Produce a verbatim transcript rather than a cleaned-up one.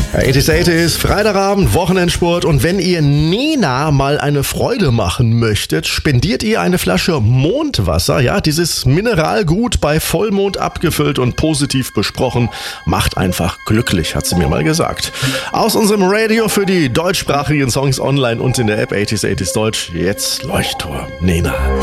achtziger achtziger, Freitagabend, Wochenendsport, und wenn ihr Nena mal eine Freude machen möchtet, spendiert ihr eine Flasche Mondwasser, ja, dieses Mineralgut bei Vollmond abgefüllt und positiv besprochen, macht einfach glücklich, hat sie mir mal gesagt. Aus unserem Radio für die deutschsprachigen Songs online und in der App achtziger achtziger Deutsch, jetzt Leuchtturm Nena.